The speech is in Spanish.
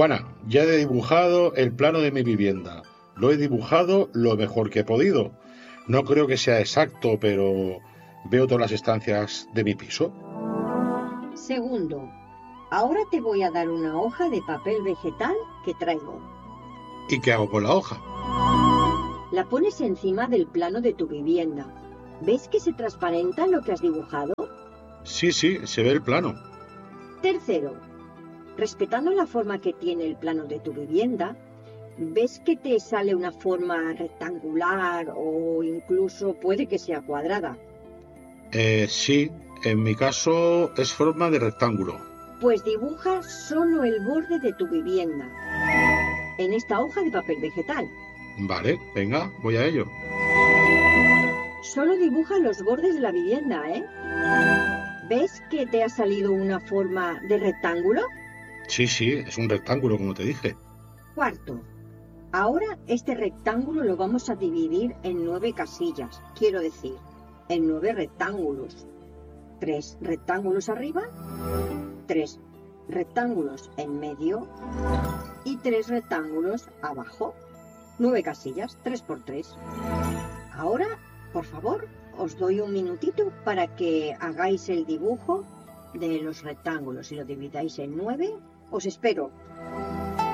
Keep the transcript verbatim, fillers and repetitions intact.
Juana, ya he dibujado el plano de mi vivienda. Lo he dibujado lo mejor que he podido. No creo que sea exacto, pero veo todas las estancias de mi piso. Segundo, ahora te voy a dar una hoja de papel vegetal que traigo. ¿Y qué hago con la hoja? La pones encima del plano de tu vivienda. ¿Ves que se transparenta lo que has dibujado? Sí, sí, se ve el plano. Tercero, respetando la forma que tiene el plano de tu vivienda, ¿ves que te sale una forma rectangular o incluso puede que sea cuadrada? Eh, sí, en mi caso es forma de rectángulo. Pues dibuja solo el borde de tu vivienda en esta hoja de papel vegetal. Vale, venga, voy a ello. Solo dibuja los bordes de la vivienda, ¿eh? ¿Ves que te ha salido una forma de rectángulo? Sí, sí, es un rectángulo, como te dije. Cuarto, ahora este rectángulo lo vamos a dividir en nueve casillas, quiero decir, en nueve rectángulos. Tres rectángulos arriba, tres rectángulos en medio y tres rectángulos abajo. Nueve casillas, tres por tres. Ahora, por favor, os doy un minutito para que hagáis el dibujo de los rectángulos y lo dividáis en nueve. Os espero.